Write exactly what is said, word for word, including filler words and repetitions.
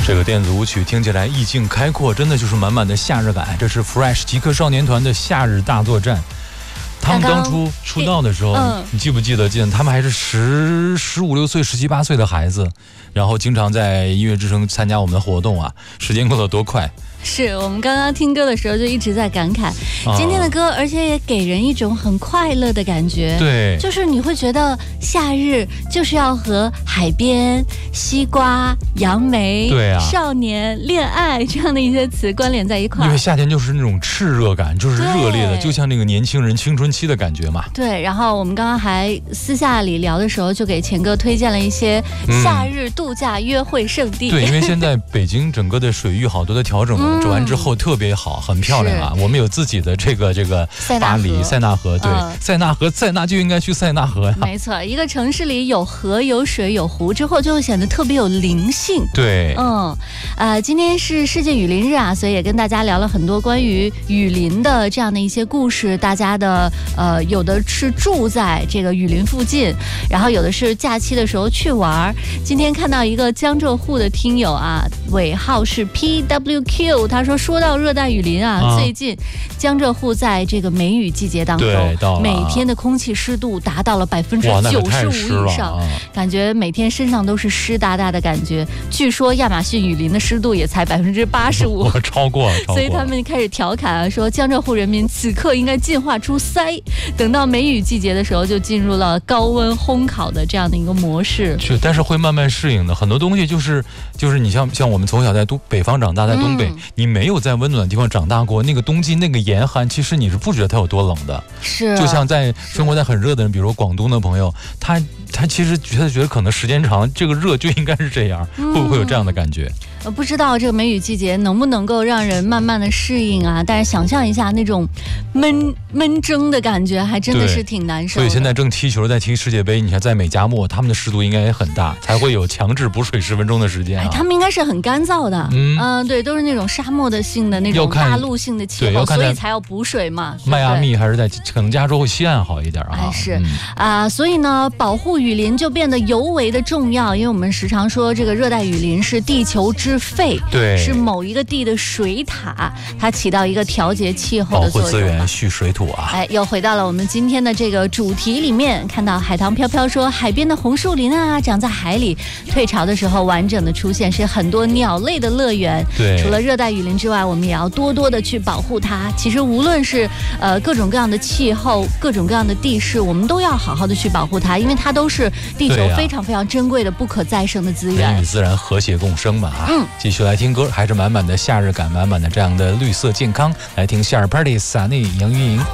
这个电子舞曲听起来意境开阔，真的就是满满的夏日感。这是 Fresh 极客少年团的夏日大作战。他们当初出道的时候，嗯、你记不记得？记得他们还是十十五六岁、十七八岁的孩子，然后经常在音乐之声参加我们的活动啊，时间过得多快！ 是我们刚刚听歌的时候就一直在感慨、啊、今天的歌，而且也给人一种很快乐的感觉。 对， 就是你会觉得夏日就是要和海边、西瓜、杨梅、 对啊、 少年、恋爱这样的一些词关联在一块。 因为夏天就是那种炽热感，就是热烈的，就像那个年轻人青春期的感觉嘛。 对，然后我们刚刚还私下里聊的时候，就给钱哥推荐了一些夏日度假约会胜地。 嗯、对，因为现在北京整个的水域好多的调整了。嗯，整完之后特别好，很漂亮啊！我们有自己的这个这个巴黎塞纳河，对，嗯、塞纳河，塞纳就应该去塞纳河呀。 没错，一个城市里有河有水有湖之后，就会显得特别有灵性。 对， 嗯，呃，今天是世界雨林日啊，所以也跟大家聊了很多关于雨林的这样的一些故事。大家的呃，有的是住在这个雨林附近，然后有的是假期的时候去玩。今天看到一个江浙沪的听友啊，尾号是 P W Q。他说：“说到热带雨林啊，啊最近江浙沪在这个梅雨季节当中，每天的空气湿度达到了百分之九十五以上，啊、感觉每天身上都是湿哒哒的感觉。据说亚马逊雨林的湿度也才百分之八十五， 超过了。 所以他们开始调侃啊，说江浙沪人民此刻应该进化出鳃，等到梅雨季节的时候，就进入了高温烘烤的这样的一个模式。 是，但是会慢慢适应的。很多东西就是就是你像像我们从小在东北方长大，在东北。嗯”你没有在温暖的地方长大过，那个冬季那个严寒，其实你是不觉得它有多冷的。 是， 就像在生活在很热的人，比如说广东的朋友，他他其实觉得觉得可能时间长，这个热就应该是这样，嗯、会不会有这样的感觉？ 呃，不知道这个梅雨季节能不能够让人慢慢的适应啊？但是想象一下那种闷闷蒸的感觉，还真的是挺难受的。 所以现在正踢球，在踢世界杯，你看在美加墨，他们的湿度应该也很大，才会有强制补水十分钟的时间、啊哎。他们应该是很干燥的，嗯、呃，对，都是那种沙漠的性的那种大陆性的气候，所以才要补水嘛。 迈阿密还是在可能加州西岸好一点啊？ 哎、是啊、嗯呃，所以呢，保护雨林就变得尤为的重要，因为我们时常说这个热带雨林是地球之肺， 对， 是某一个地的水塔，它起到一个调节气候的作用， 保护资源、蓄水土啊。 哎，又回到了我们今天的这个主题里面，看到海棠飘飘说，海边的红树林啊，长在海里，退潮的时候完整的出现，是很多鸟类的乐园。 对， 除了热带雨林之外，我们也要多多的去保护它。其实无论是呃各种各样的气候、各种各样的地势，我们都要好好的去保护它，因为它都是地球非常非常珍贵的、不可再生的资源。 人与自然和谐共生嘛啊！嗯，继续来听歌，还是满满的夏日感，满满的这样的绿色健康。来听夏日 Party 撒内杨钰莹。